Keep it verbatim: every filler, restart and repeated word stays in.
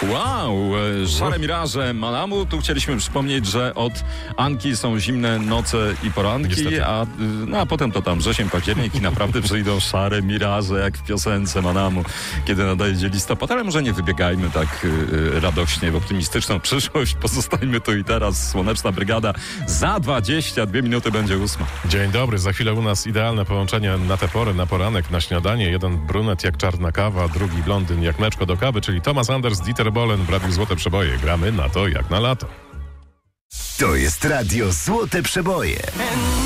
Wow, szare miraże Manamu. Tu chcieliśmy przypomnieć, że od Anki są zimne noce i poranki, a, no, a potem to tam wrzesień, październik i naprawdę przyjdą szare miraże, jak w piosence Manamu, kiedy nadejdzie listopad. Ale może nie wybiegajmy tak y, radośnie w optymistyczną przyszłość. Pozostajmy tu i teraz. Słoneczna Brygada. Za dwadzieścia dwie minuty będzie ósma. Dzień dobry. Za chwilę u nas idealne połączenie na tę porę, na poranek, na śniadanie. Jeden brunet jak czarna kawa, drugi blondyn jak mleczko do kawy, czyli Thomas Anders, Dieter Bohlen w Radiu Złote Przeboje. Gramy na to jak na lato. To jest Radio Złote Przeboje.